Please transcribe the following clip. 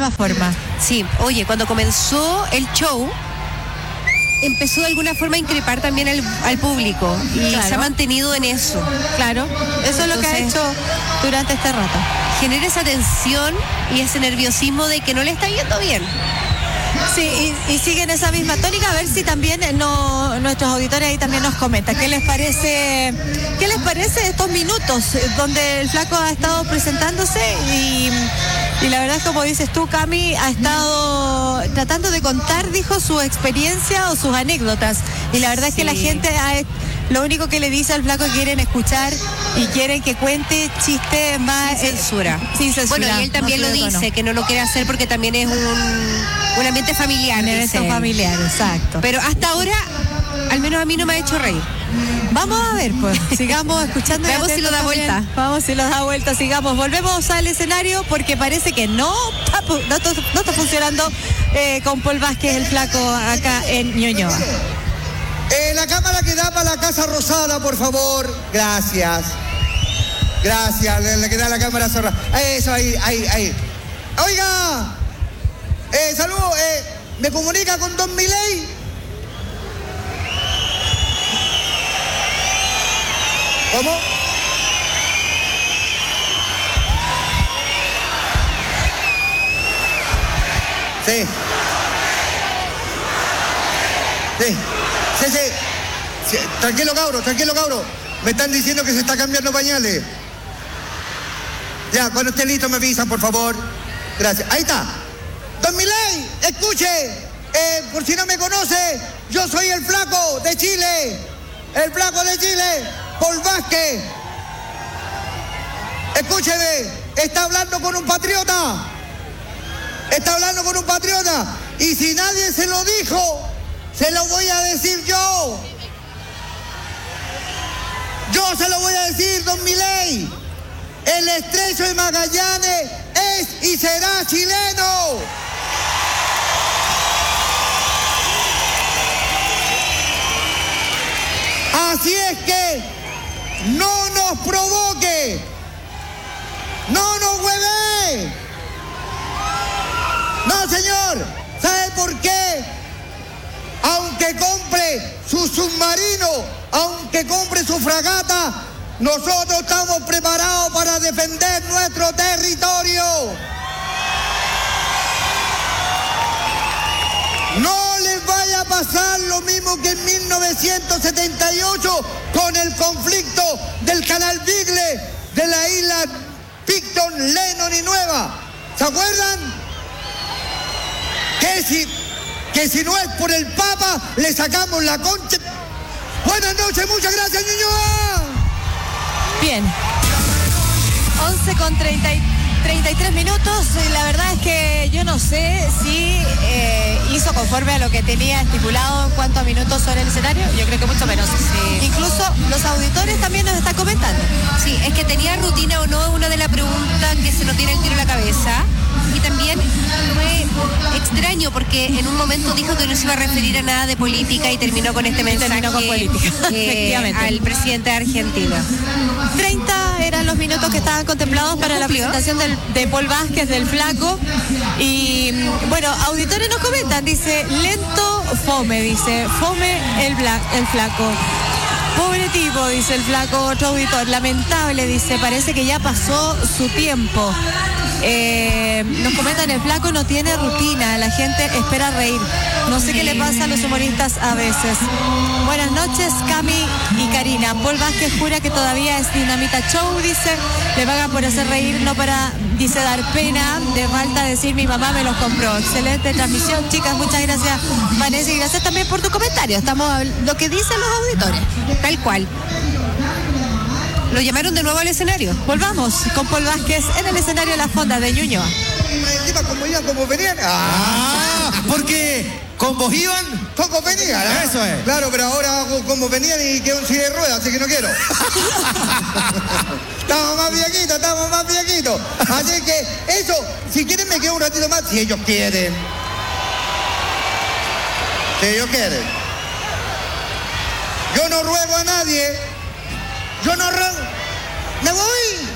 misma forma. Sí, oye, cuando comenzó el show, empezó de alguna forma a increpar también al público y claro, se ha mantenido en eso. Claro, eso es lo que ha hecho durante este rato. Genera esa tensión y ese nerviosismo de que no le está yendo bien. Sí, y siguen esa misma tónica, a ver si también nuestros auditores ahí también nos comentan qué les parece estos minutos donde el Flaco ha estado presentándose y la verdad es, como dices tú, Cami, ha estado tratando de contar, dijo, su experiencia o sus anécdotas, y la verdad es que la gente lo único que le dice al Flaco es que quieren escuchar y quieren que cuente chistes más sin censura. Sin censura. Bueno, y él también lo dice, que no lo quiere hacer porque también es un ambiente familiar. Un evento familiar, exacto. Pero hasta ahora, al menos a mí no me ha hecho reír. Vamos a ver, pues, sigamos escuchando. Veamos si lo da vuelta. Vamos si lo da vuelta, sigamos. Volvemos al escenario porque parece que no está funcionando con Paul Vázquez, el Flaco, acá en Ñuñoa. La cámara que da para la Casa Rosada, por favor. Gracias. Gracias, le que da la cámara zorra. Eso, ahí. Oiga, saludos, ¿me comunica con Don Milei? ¿Cómo? Sí. Tranquilo, cabro. Me están diciendo que se está cambiando pañales. Ya, cuando esté listo me avisan, por favor. Gracias. Ahí está. Don Milei, escuche. Por si no me conoce, yo soy el Flaco de Chile. El Flaco de Chile, Paul Vázquez. Escúcheme, está hablando con un patriota. Y si nadie se lo dijo, se lo voy a decir yo. Yo se lo voy a decir, don Milei. El estrecho de Magallanes es y será chileno. Así es que no nos provoque, no nos hueve. No, señor. ¿Sabe por qué? Aunque compre su submarino, aunque compre su fragata, nosotros estamos preparados para defender nuestro territorio. No les vaya a pasar lo mismo que en 1978 con el conflicto del canal Beagle de la isla Picton, Lennon y Nueva. ¿Se acuerdan? Que si no es por el Papa, le sacamos la concha. Buenas noches, muchas gracias, Ñuñoa. Bien. 11:33 minutos. La verdad es que yo no sé si hizo conforme a lo que tenía estipulado en cuanto a minutos sobre el escenario. Yo creo que mucho menos. Sí. Incluso los auditores también nos están comentando. Sí, es que tenía rutina o no, una de las preguntas que se nos tiene el tiro en la cabeza. Y también fue extraño porque en un momento dijo que no se iba a referir a nada de política y terminó con este mensaje con política. Efectivamente. Al presidente de Argentina. 30 eran los minutos que estaban contemplados para la presentación de Paul Vázquez, del Flaco. Y bueno, auditores nos comentan, dice, lento, fome, dice, fome el Flaco. Pobre tipo, dice el Flaco, otro auditor, lamentable, dice, parece que ya pasó su tiempo. Nos comentan, el Flaco no tiene rutina, la gente espera reír. No sé qué le pasa a los humoristas a veces. Buenas noches, Cami y Karina. Paul Vázquez jura que todavía es Dinamita Show, dice. Le pagan por hacer reír, no para, dice, dar pena. De falta decir, mi mamá me los compró. Excelente transmisión, chicas. Muchas gracias, Vanessa, y gracias también por tu comentario. Estamos lo que dicen los auditores. Tal cual. ¿Lo llamaron de nuevo al escenario? Volvamos con Paul Vázquez en el escenario de la Fonda de Ñuñoa. Como iban, como venían. Porque con vos iban, como venían. Eso es. Claro, pero ahora hago como venían y quedo en silla de ruedas, así que no quiero. Estamos más viejitos. Así que eso, si quieren me quedo un ratito más, si ellos quieren. Yo no ruego a nadie. Yo no ruego. ¡Me voy!